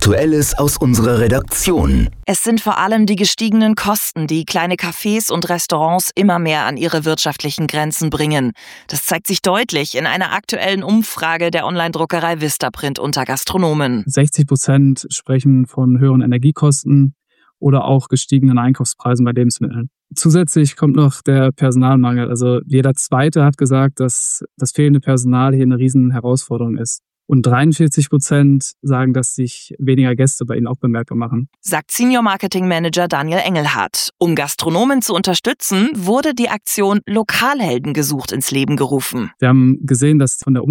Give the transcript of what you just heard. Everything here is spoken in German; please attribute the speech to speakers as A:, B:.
A: Aktuelles aus unserer Redaktion.
B: Es sind vor allem die gestiegenen Kosten, die kleine Cafés und Restaurants immer mehr an ihre wirtschaftlichen Grenzen bringen. Das zeigt sich deutlich in einer aktuellen Umfrage der Online-Druckerei Vistaprint unter Gastronomen.
C: 60% sprechen von höheren Energiekosten oder auch gestiegenen Einkaufspreisen bei Lebensmitteln. Zusätzlich kommt noch der Personalmangel. Also jeder Zweite hat gesagt, dass das fehlende Personal hier eine riesen Herausforderung ist. Und 43% sagen, dass sich weniger Gäste bei ihnen auch bemerkbar machen.
B: Sagt Senior Marketing Manager Daniel Engelhardt. Um Gastronomen zu unterstützen, wurde die Aktion Lokalhelden gesucht ins Leben gerufen.
C: Wir haben gesehen, dass von der